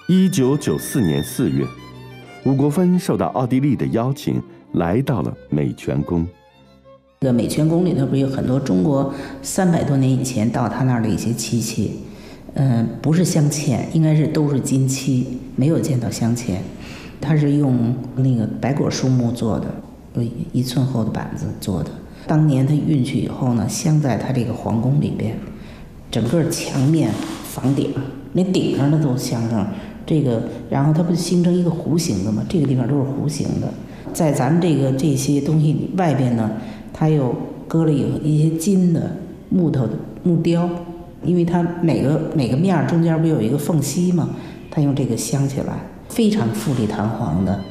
1994年4月，吴国芬受到奥地利的邀请，来到了美泉宫。 这个美泉宫里头不是有很多中国300多年以前到他那儿的一些漆器，不是镶嵌，应该是都是金漆，没有见到镶嵌。它是用那个白果树木做的，有1寸厚的板子做的。当年它运去以后呢，镶在它这个皇宫里边，整个墙面、房顶，连顶上的都镶上这个，然后它不是形成一个弧形的吗？这个地方都是弧形的。在咱们这些东西外边呢，它又搁了有一些金的木头的木雕，因为它每个面中间不有一个缝隙吗？它用这个镶起来，非常富丽堂皇的。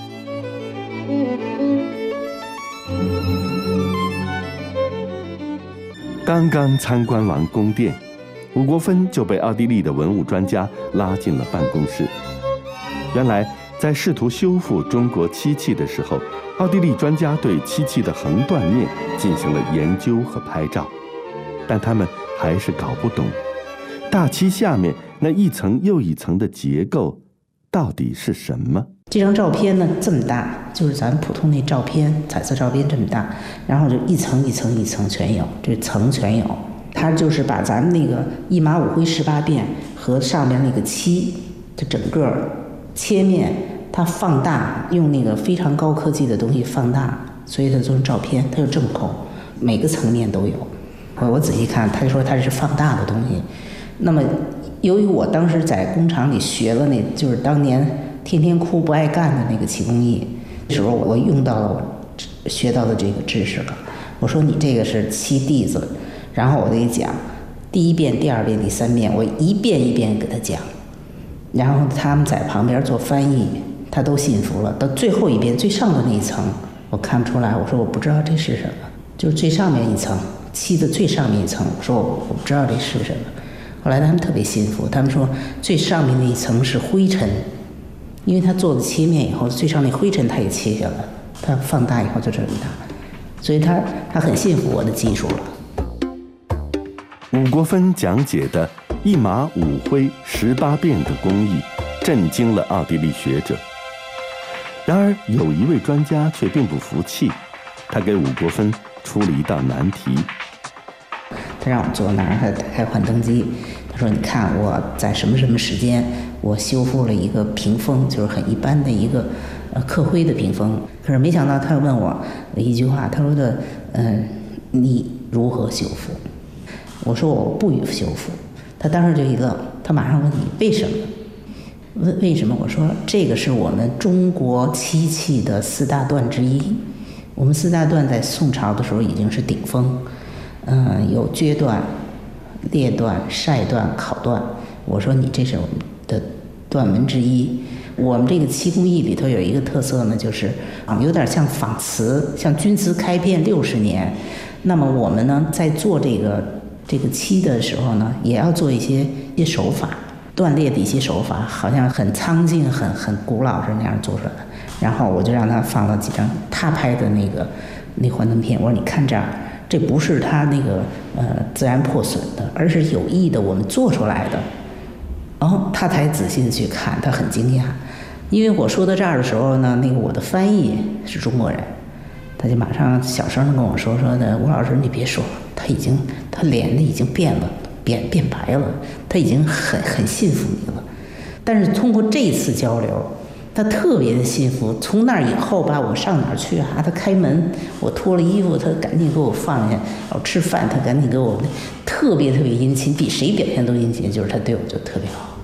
刚刚参观完宫殿，吴国芬就被奥地利的文物专家拉进了办公室。原来，在试图修复中国漆器的时候，奥地利专家对漆器的横断面进行了研究和拍照，但他们还是搞不懂大漆下面那一层又一层的结构到底是什么。 这张照片呢这么大，就是咱普通那照片，彩色照片这么大，然后就一层一层一层全有，这层全有。它就是把咱们那个一马五挥18变和上面那个漆，它整个切面它放大，用那个非常高科技的东西放大，所以它做成照片，它有正口，每个层面都有。我仔细看，他说它是放大的东西。那么由于我当时在工厂里学了就是当年天天哭不爱干的那个漆工艺时候，我用到了我学到的这个知识了。我说你这个是漆地子，然后我给你讲第1遍、第2遍、第3遍，我一遍一遍给他讲，然后他们在旁边做翻译，他都信服了。到最后1遍最上的那一层我看不出来，我说我不知道这是什么，就是最上面一层漆的最上面一层，我说我不知道这是什么。后来他们特别信服，他们说最上面那一层是灰尘，因为他做了切面以后，最上面灰尘他也切下来，他放大以后就这么大，所以他很信服我的技术了。 吴国芬讲解的一马五挥18变的工艺震惊了奥地利学者。然而有一位专家却并不服气，他给吴国芬出了一道难题。 他让我坐那儿，他开换登机。他说：“你看我在什么什么时间，我修复了一个屏风，就是很一般的一个刻灰的屏风。可是没想到他问我一句话，他说的你如何修复？我说我不予修复。他当时就一愣，他马上问你为什么？问为什么？我说这个是我们中国漆器的4大段之一。我们4大段在宋朝的时候已经是顶峰。”有撅段、裂段、晒段、烤段。我说你这是我们的段门之一。我们这个漆工艺里头有一个特色呢，就是有点像仿瓷，像钧瓷开片60年。那么我们呢，在做这个漆的时候呢，也要做一些手法，断裂的一些手法，好像很苍劲、很古老是那样做出来的。然后我就让他放了几张他拍的那幻灯片，我说你看这儿。这不是它那个自然破损的，而是有意的我们做出来的。然后他才仔细的去看，他很惊讶，因为我说到这儿的时候呢，那个我的翻译是中国人，他就马上小声的跟我说的，吴老师你别说，他脸已经变了，变白了，他已经很信服你了。但是通过这一次交流，他特别的幸福。从那以后吧，我上哪儿去啊？他开门，我脱了衣服，他赶紧给我放下；我吃饭，他赶紧给我，特别殷勤，比谁表现都殷勤。就是他对我就特别好。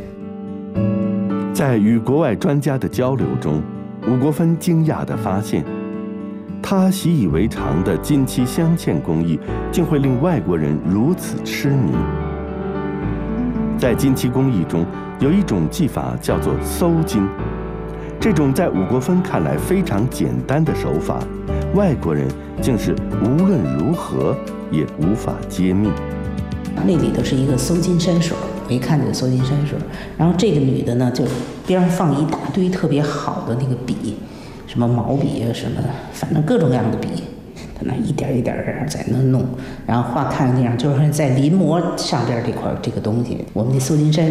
在与国外专家的交流中，吴国芬惊讶地发现，他习以为常的金漆镶嵌工艺，竟会令外国人如此痴迷。在金漆工艺中，有一种技法叫做馊金。这种在吴国芬看来非常简单的手法，外国人竟是无论如何也无法揭秘。 那里头是一个馊金山水，我一看就是馊金山水。然后这个女的呢，就边上放一大堆特别好的那个笔，什么毛笔啊什么的，反正各种各样的笔，她那一点一点在那弄，然后画看那样，就是在临摹上边这块这个东西。我们的馊金山